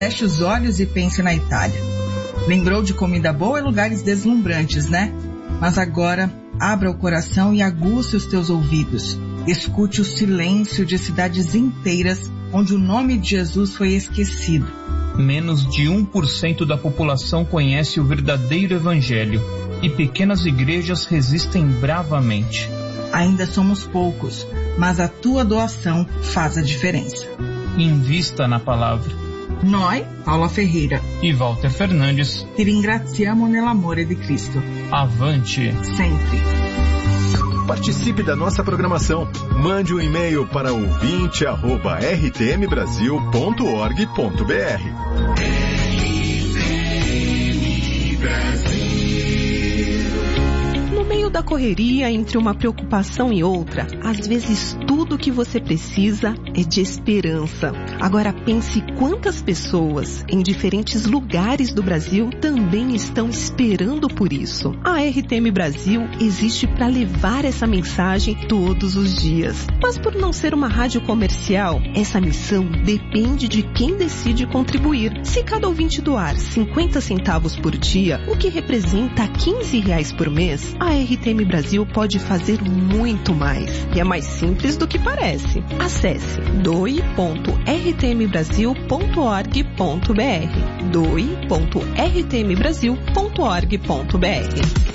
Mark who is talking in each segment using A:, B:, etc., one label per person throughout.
A: Feche os olhos e pense na Itália. Lembrou de comida boa e lugares deslumbrantes, né? Mas agora, abra o coração e aguce os teus ouvidos. Escute o silêncio de cidades inteiras onde o nome de Jesus foi esquecido.
B: Menos de 1% da população conhece o verdadeiro evangelho e pequenas igrejas resistem bravamente.
A: Ainda somos poucos, mas a tua doação faz a diferença.
B: Invista na palavra.
A: Noi, Paula Ferreira
B: e Walter Fernandes,
A: ti ringraziamo nell'amore di Cristo.
B: Avante!
A: Sempre.
C: Participe da nossa programação. Mande um e-mail para ouvinte@rtmbrasil.org.br.
D: No meio da correria, entre uma preocupação e outra, às vezes tudo o que você precisa é de esperança. Agora pense quantas pessoas em diferentes lugares do Brasil também estão esperando por isso. A RTM Brasil existe para levar essa mensagem todos os dias. Mas por não ser uma rádio comercial, essa missão depende de quem decide contribuir. Se cada ouvinte doar 50 centavos por dia, o que representa R$15 por mês, a RTM Brasil pode fazer muito mais. E é mais simples do que parece. Acesse doe.rtmbrasil.org.br doe.rtmbrasil.org.br.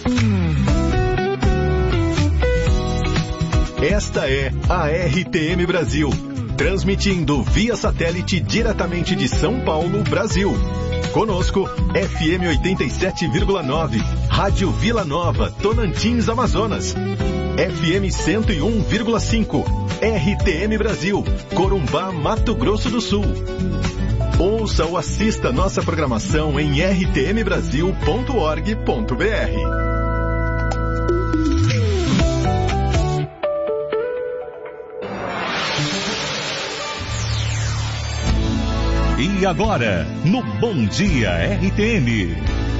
C: Esta é a RTM Brasil, transmitindo via satélite diretamente de São Paulo, Brasil. Conosco, FM 87,9, Rádio Vila Nova, Tocantins, Amazonas. FM 101,5, RTM Brasil, Corumbá, Mato Grosso do Sul. Ouça ou assista nossa programação em rtmbrasil.org.br.
E: E agora, no Bom Dia RTM.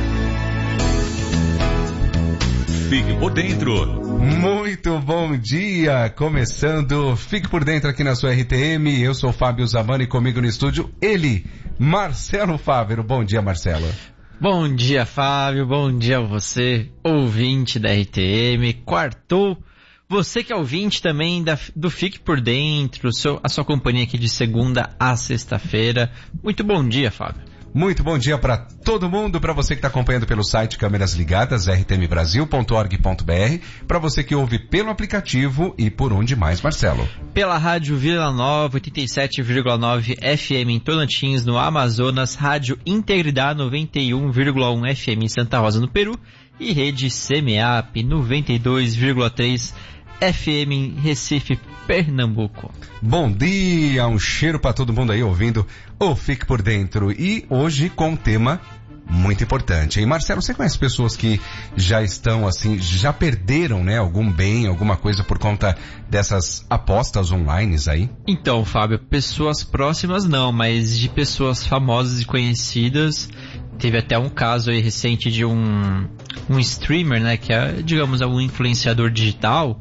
E: Fique por dentro.
F: Muito bom dia, começando Fique por Dentro aqui na sua RTM, eu sou Fábio Zamani e comigo no estúdio ele, Marcelo Fávero. Bom dia, Marcelo.
G: Bom dia, Fábio, bom dia a você, ouvinte da RTM, quartou, você que é ouvinte também do Fique por Dentro, a sua companhia aqui de segunda a sexta-feira. Muito bom dia, Fábio.
F: Muito bom dia para todo mundo, para você que está acompanhando pelo site Câmeras Ligadas, rtmbrasil.org.br, para você que ouve pelo aplicativo e por onde mais, Marcelo?
G: Pela Rádio Vila Nova, 87,9 FM em Tocantins, no Amazonas, Rádio Integridade 91,1 FM em Santa Rosa, no Peru, e Rede CMAP 92,3 FM em Recife, Pernambuco.
F: Bom dia, um cheiro para todo mundo aí ouvindo o Fique por Dentro. E hoje com um tema muito importante. E Marcelo, você conhece pessoas que já estão assim, já perderam, né, algum bem, alguma coisa por conta dessas apostas online aí?
G: Então, Fábio, pessoas próximas não, mas de pessoas famosas e conhecidas. Teve até um caso aí recente de um streamer, né, que é, digamos, um influenciador digital.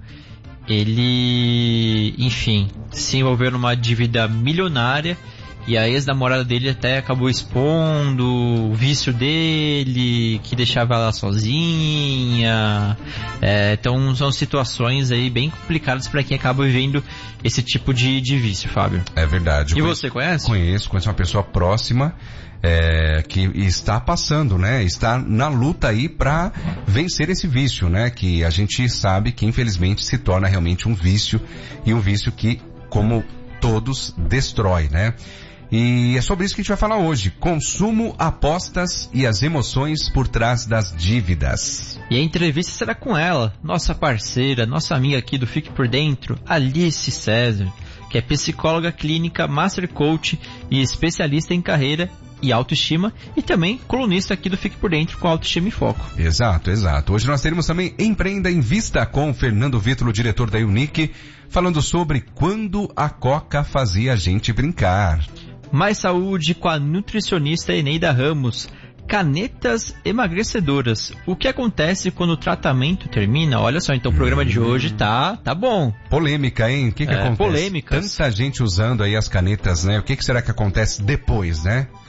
G: Ele, enfim, se envolveu numa dívida milionária e a ex-namorada dele até acabou expondo o vício dele, que deixava ela sozinha. Então são situações aí bem complicadas para quem acaba vivendo esse tipo de vício, Fábio.
F: É verdade.
G: E você conhece?
F: Conheço uma pessoa próxima que está passando, né? Está na luta aí para vencer esse vício, né? Que a gente sabe que infelizmente se torna realmente um vício, e um vício que, como todos, destrói, né? E é sobre isso que a gente vai falar hoje. Consumo, apostas e as emoções por trás das dívidas.
G: E a entrevista será com ela, nossa parceira, nossa amiga aqui do Fique por Dentro, Alice César, que é psicóloga clínica, master coach e especialista em carreira e autoestima, e também colunista aqui do Fique por Dentro com Autoestima em Foco.
F: Exato, exato. Hoje nós teremos também Empreenda em Vista com Fernando Vítulo, diretor da Unique, falando sobre quando a Coca fazia a gente brincar.
G: Mais saúde com a nutricionista Eneida Ramos. Canetas emagrecedoras. O que acontece quando o tratamento termina? Olha só, então o programa de hoje tá bom.
F: Polêmica, hein? O que acontece?
G: Polêmicas.
F: Tanta gente usando aí as canetas, né? O que será que acontece depois, né?